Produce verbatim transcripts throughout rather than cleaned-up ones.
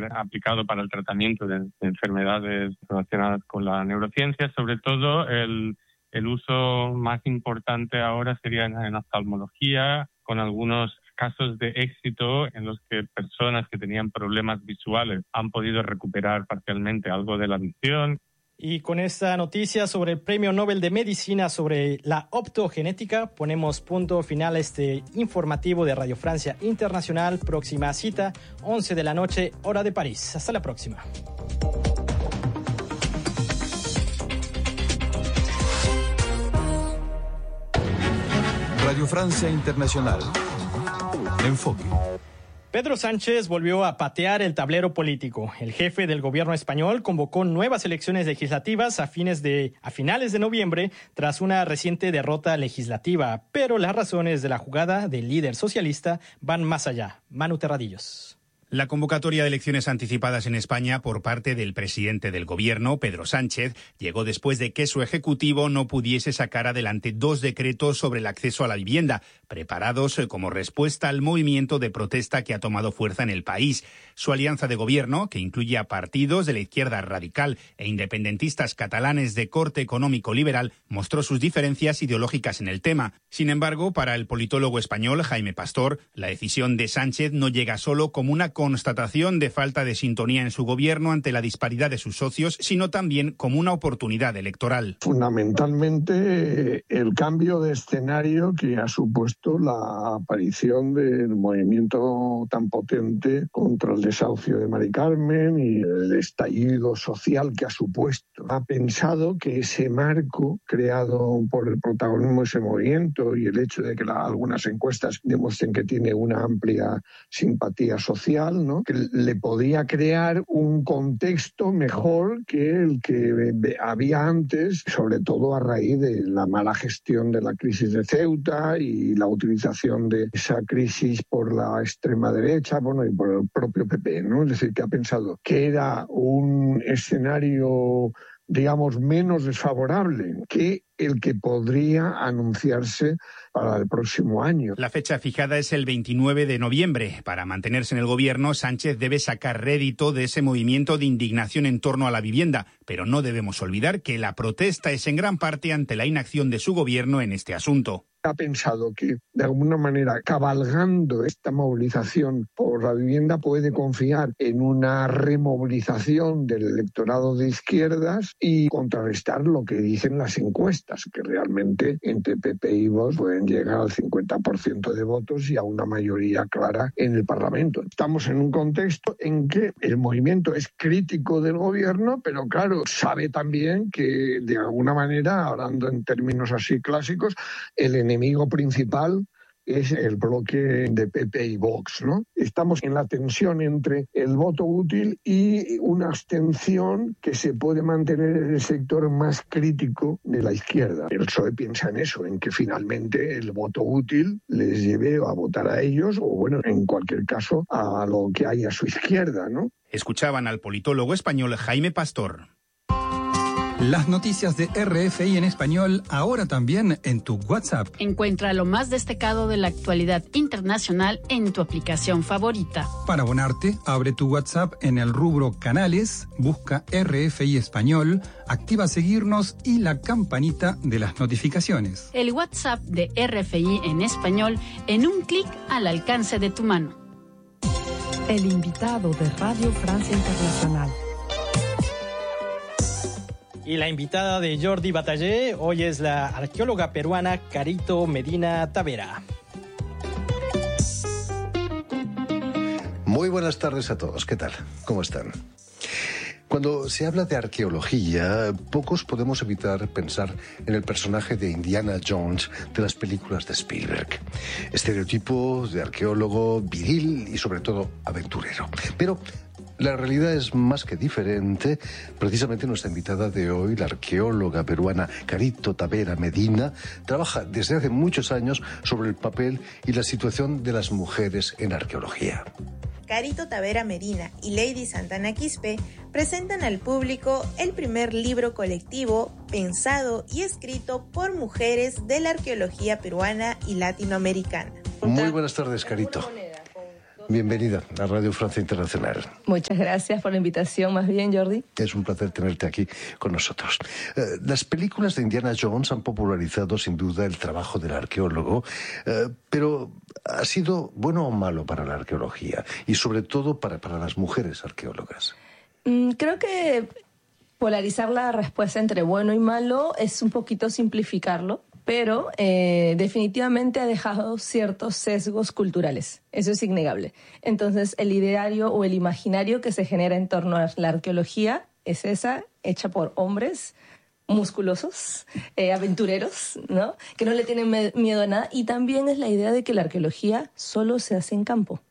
aplicado para el tratamiento de, de enfermedades relacionadas con la neurociencia. Sobre todo, el, el uso más importante ahora sería en, en oftalmología, con algunos casos de éxito en los que personas que tenían problemas visuales han podido recuperar parcialmente algo de la visión. Y con esta noticia sobre el Premio Nobel de Medicina sobre la optogenética, ponemos punto final a este informativo de Radio Francia Internacional. Próxima cita, once de la noche, hora de París. Hasta la próxima. Radio Francia Internacional. Enfoque. Pedro Sánchez volvió a patear el tablero político. El jefe del gobierno español convocó nuevas elecciones legislativas a, fines de, a finales de noviembre tras una reciente derrota legislativa, pero las razones de la jugada del líder socialista van más allá. Manu Terradillos. La convocatoria de elecciones anticipadas en España por parte del presidente del gobierno, Pedro Sánchez, llegó después de que su ejecutivo no pudiese sacar adelante dos decretos sobre el acceso a la vivienda, preparados como respuesta al movimiento de protesta que ha tomado fuerza en el país. Su alianza de gobierno, que incluye a partidos de la izquierda radical e independentistas catalanes de corte económico liberal, mostró sus diferencias ideológicas en el tema. Sin embargo, para el politólogo español Jaime Pastor, la decisión de Sánchez no llega solo como una constatación de falta de sintonía en su gobierno ante la disparidad de sus socios, sino también como una oportunidad electoral. Fundamentalmente, el cambio de escenario que ha supuesto la aparición del movimiento tan potente contra el desahucio de Mari Carmen y el estallido social que ha supuesto. Ha pensado que ese marco creado por el protagonismo de ese movimiento y el hecho de que la, algunas encuestas demuestren que tiene una amplia simpatía social, ¿no?, que le podía crear un contexto mejor que el que había antes, sobre todo a raíz de la mala gestión de la crisis de Ceuta y la utilización de esa crisis por la extrema derecha, bueno, y por el propio P P, ¿no? Es decir, que ha pensado que era un escenario, digamos, menos desfavorable que el que podría anunciarse para el próximo año. La fecha fijada es el veintinueve de noviembre. Para mantenerse en el gobierno, Sánchez debe sacar rédito de ese movimiento de indignación en torno a la vivienda, pero no debemos olvidar que la protesta es en gran parte ante la inacción de su gobierno en este asunto. Ha pensado que, de alguna manera, cabalgando esta movilización por la vivienda, puede confiar en una removilización del electorado de izquierdas y contrarrestar lo que dicen las encuestas, que realmente entre P P y Vox pueden llegar al cincuenta por ciento de votos y a una mayoría clara en el Parlamento. Estamos en un contexto en que el movimiento es crítico del gobierno, pero claro, sabe también que, de alguna manera, hablando en términos así clásicos, el enemigo principal es el bloque de P P y Vox, ¿no? Estamos en la tensión entre el voto útil y una abstención que se puede mantener en el sector más crítico de la izquierda. El P S O E piensa en eso, en que finalmente el voto útil les lleve a votar a ellos o, bueno, en cualquier caso, a lo que hay a su izquierda, ¿no? Escuchaban al politólogo español Jaime Pastor. Las noticias de R F I en español, ahora también en tu WhatsApp. Encuentra lo más destacado de la actualidad internacional en tu aplicación favorita. Para abonarte, abre tu WhatsApp en el rubro Canales, busca R F I Español, activa seguirnos y la campanita de las notificaciones. El WhatsApp de R F I en español en un clic al alcance de tu mano. El invitado de Radio Francia Internacional. Y la invitada de Jordi Batallé hoy es la arqueóloga peruana Carito Medina Tavera. Muy buenas tardes a todos. ¿Qué tal? ¿Cómo están? Cuando se habla de arqueología, pocos podemos evitar pensar en el personaje de Indiana Jones de las películas de Spielberg. Estereotipo de arqueólogo viril y sobre todo aventurero. Pero la realidad es más que diferente. Precisamente nuestra invitada de hoy, la arqueóloga peruana Carito Tavera Medina, trabaja desde hace muchos años sobre el papel y la situación de las mujeres en arqueología. Carito Tavera Medina y Lady Santana Quispe presentan al público el primer libro colectivo pensado y escrito por mujeres de la arqueología peruana y latinoamericana. Muy buenas tardes, Carito. bienvenida a Radio Francia Internacional. Muchas gracias por la invitación, más bien, Jordi. Es un placer tenerte aquí con nosotros. Eh, las películas de Indiana Jones han popularizado sin duda el trabajo del arqueólogo, eh, pero ¿ha sido bueno o malo para la arqueología? Y sobre todo para, para las mujeres arqueólogas. Mm, creo que polarizar la respuesta entre bueno y malo es un poquito simplificarlo. Pero eh, definitivamente ha dejado ciertos sesgos culturales. Eso es innegable. Entonces, el ideario o el imaginario que se genera en torno a la arqueología es esa, hecha por hombres musculosos, eh, aventureros, ¿no? Que no le tienen me- miedo a nada. Y también es la idea de que la arqueología solo se hace en campo.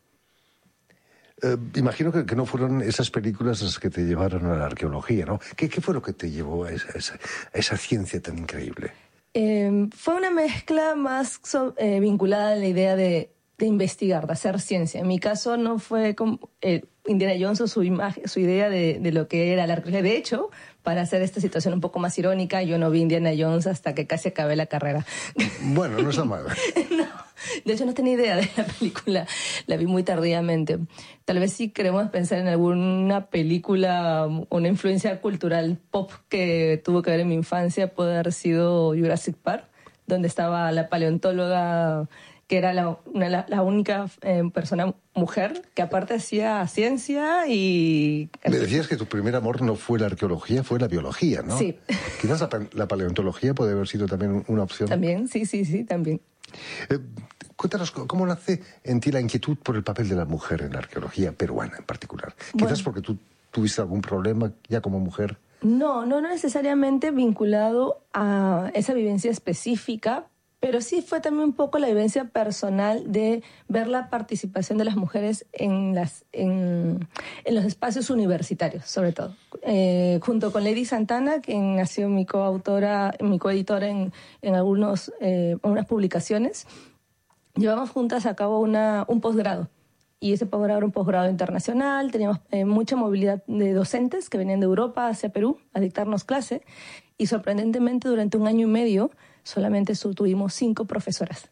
Eh, imagino que, que no fueron esas películas las que te llevaron a la arqueología, ¿no? ¿Qué, qué fue lo que te llevó a esa, a esa, a esa ciencia tan increíble? Eh, fue una mezcla más so, eh, vinculada a la idea de, de investigar, de hacer ciencia. En mi caso no fue como eh, Indiana Jones o su, imagen, su idea de, de lo que era la arqueología. De hecho, para hacer esta situación un poco más irónica, yo no vi Indiana Jones hasta que casi acabé la carrera. Bueno, no está mal. No, de hecho no tenía idea de la película, la vi muy tardíamente. Tal vez si queremos pensar en alguna película, una influencia cultural pop que tuvo que ver en mi infancia, puede haber sido Jurassic Park, donde estaba la paleontóloga, que era la, una, la, la única eh, persona mujer que aparte hacía ciencia y... Me decías que tu primer amor no fue la arqueología, fue la biología, ¿no? Sí. Quizás la, la paleontología puede haber sido también una opción. También, sí, sí, sí, también. Eh, cuéntanos, ¿cómo nace en ti la inquietud por el papel de la mujer en la arqueología peruana en particular? Quizás bueno, porque tú tuviste algún problema ya como mujer. No, no necesariamente vinculado a esa vivencia específica, pero sí fue también un poco la vivencia personal de ver la participación de las mujeres en, las, en, en los espacios universitarios, sobre todo. Eh, junto con Lady Santana, quien ha sido mi coautora, mi coeditora en, en algunos, eh, unas publicaciones, llevamos juntas a cabo una, un posgrado. Y ese posgrado era un posgrado internacional, teníamos eh, mucha movilidad de docentes que venían de Europa hacia Perú a dictarnos clase, y sorprendentemente durante un año y medio solamente tuvimos cinco profesoras.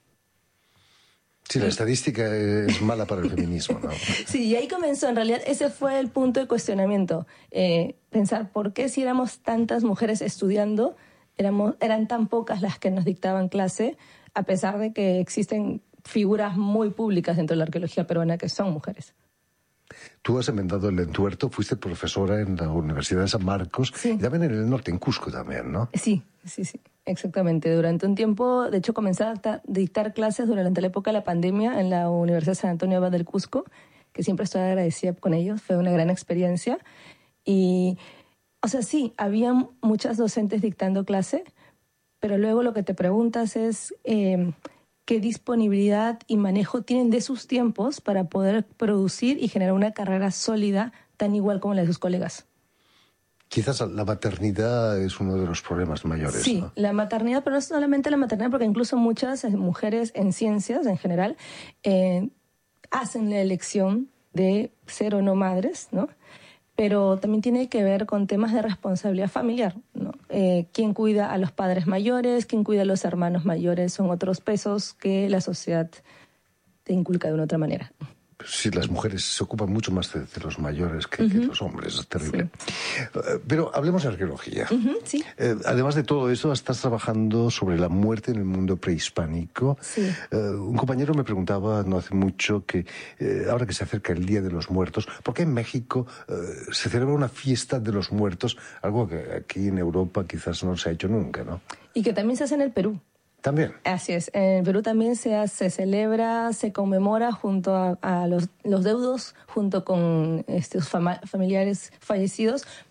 Sí, la estadística es mala para el feminismo, ¿no? Sí, y ahí comenzó, en realidad ese fue el punto de cuestionamiento, eh, pensar por qué si éramos tantas mujeres estudiando, éramos, eran tan pocas las que nos dictaban clase, a pesar de que existen figuras muy públicas dentro de la arqueología peruana que son mujeres. Tú has enmendado el entuerto, fuiste profesora en la Universidad de San Marcos, sí. Y también en el norte, en Cusco también, ¿no? Sí, sí, sí, exactamente. Durante un tiempo, de hecho, comencé a dictar clases durante la época de la pandemia en la Universidad San Antonio Abad del Cusco, que siempre estoy agradecida con ellos, fue una gran experiencia. Y, o sea, sí, había muchas docentes dictando clase, pero luego lo que te preguntas es... Eh, qué disponibilidad y manejo tienen de sus tiempos para poder producir y generar una carrera sólida tan igual como la de sus colegas. Quizás la maternidad es uno de los problemas mayores, sí, ¿no? La maternidad, pero no solamente la maternidad, porque incluso muchas mujeres en ciencias en general eh, hacen la elección de ser o no madres, ¿no? Pero también tiene que ver con temas de responsabilidad familiar, ¿no? Eh, quién cuida a los padres mayores, quién cuida a los hermanos mayores, son otros pesos que la sociedad te inculca de una otra manera. Sí, las mujeres se ocupan mucho más de, de los mayores que, uh-huh. que los hombres, es terrible. Sí. Uh, pero hablemos de arqueología. Uh-huh, sí. eh, además de todo eso, estás trabajando sobre la muerte en el mundo prehispánico. Sí. Uh, un compañero me preguntaba no hace mucho que, eh, ahora que se acerca el Día de los Muertos, ¿por qué en México uh, se celebra una fiesta de los muertos? Algo que aquí en Europa quizás no se ha hecho nunca, ¿no? Y que también se hace en el Perú. También. Así es. En Perú también se, hace, se celebra, se conmemora junto a, a los, los deudos, junto con estos fama, familiares fallecidos,